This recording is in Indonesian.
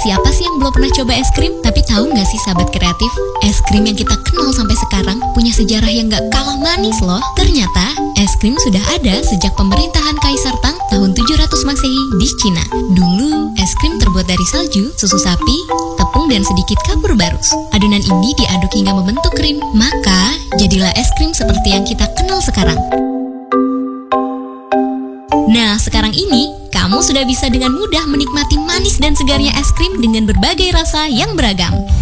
siapa sih yang belum pernah coba es krim? Tapi tahu nggak sih sahabat kreatif, es krim yang kita kenal sampai sekarang punya sejarah yang nggak kalah manis loh. Ternyata, es krim sudah ada sejak pemerintahan Kaisar Tang tahun 700 Masehi di Cina. Dulu, es krim terbuat dari salju, susu sapi, tepung, dan sedikit kapur barus. Adonan ini diaduk hingga membentuk krim. Maka, jadilah es krim seperti yang kita kenal sekarang. Nah, sekarang ini, kamu sudah bisa dengan mudah menikmati manis dan segarnya es krim dengan berbagai rasa yang beragam.